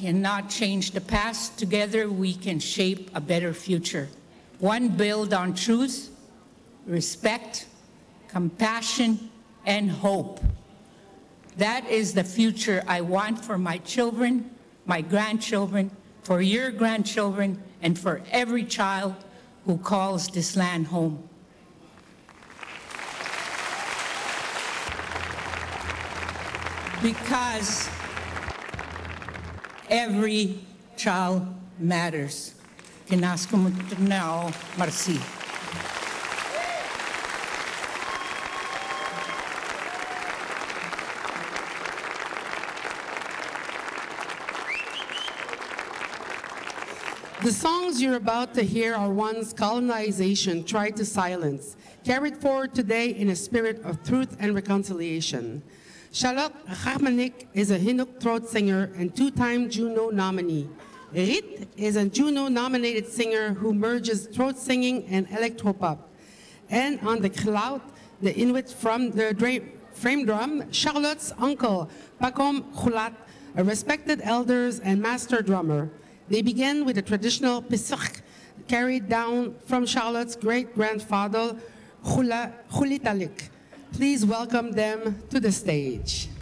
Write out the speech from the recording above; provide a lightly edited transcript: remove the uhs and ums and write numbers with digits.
cannot change the past. Together, we can shape a better future. One built on truth, respect, compassion, and hope. That is the future I want for my children, my grandchildren, for your grandchildren, and for every child who calls this land home. Because every child matters. Kinaskumunao, Marci. The songs you're about to hear are ones colonization tried to silence, carried forward today in a spirit of truth and reconciliation. Charlotte Harmanik is a Hinnook throat singer and two-time Juno nominee. Rit is a Juno-nominated singer who merges throat singing and electropop. And on the clout, the Inuit from the frame drum, Charlotte's uncle, Pakom Khulat, a respected elders and master drummer. They began with a traditional pisuk carried down from Charlotte's great-grandfather, Khulitalik. Please welcome them to the stage.